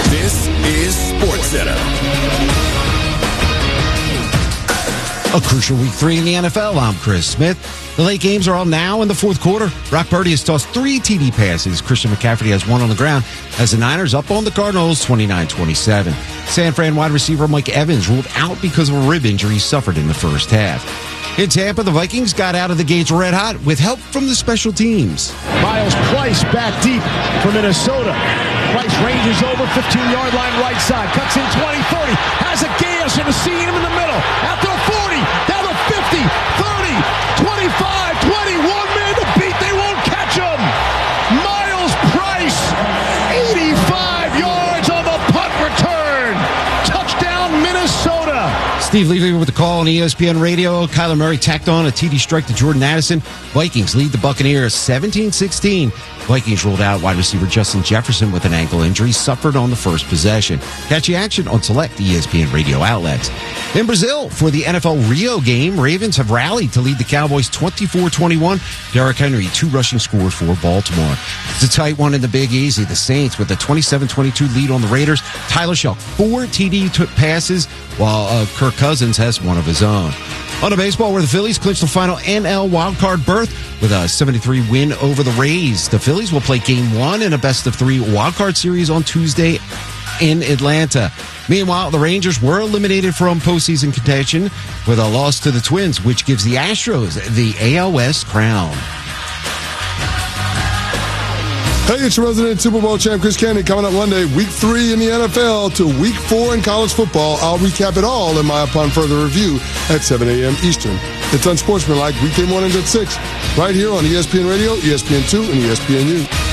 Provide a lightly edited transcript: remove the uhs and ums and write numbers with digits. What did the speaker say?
This is SportsCenter. A crucial week 3 in the NFL. I'm Chris Smith. The late games are all now in the fourth quarter. Brock Purdy has tossed 3 TD passes. Christian McCaffrey has 1 on the ground as the Niners up on the Cardinals 29-27. San Fran wide receiver Mike Evans ruled out because of a rib injury he suffered in the first half. In Tampa, the Vikings got out of the gates red hot with help from the special teams. Miles Price back deep for Minnesota. Price ranges over 15-yard line right side. Cuts in 20, 30. Has a gas and a seam in the middle. Out to the 40. Down to 50, 30, 25, 20. One man to beat. They won't catch him. Miles Price, 85 yards on the punt return. Touchdown, Minnesota. Steve Levy with the call on ESPN Radio. Kyler Murray tacked on a TD strike to Jordan Addison. Vikings lead the Buccaneers 17-16. Vikings rolled out wide receiver Justin Jefferson with an ankle injury suffered on the first possession. Catch the action on select ESPN Radio outlets. In Brazil, for the NFL Rio game, Ravens have rallied to lead the Cowboys 24-21. Derrick Henry, 2 rushing scores for Baltimore. It's a tight one in the Big Easy. The Saints with a 27-22 lead on the Raiders. Tyler Shelk, 4 TD passes, while Kirk Cousins has 1 of his own. On to baseball, where the Phillies clinched the final NL wildcard berth with a 73 win over the Rays. The Phillies will play Game 1 in a best-of-3 wildcard series on Tuesday in Atlanta. Meanwhile, the Rangers were eliminated from postseason contention with a loss to the Twins, which gives the Astros the AL West crown. Hey, it's your resident Super Bowl champ, Chris Candy, coming up Monday, week 3 in the NFL to week 4 in college football. I'll recap it all in my Upon Further Review at 7 a.m. Eastern. It's Unsportsmanlike, weekday mornings at 6, right here on ESPN Radio, ESPN2, and ESPNU.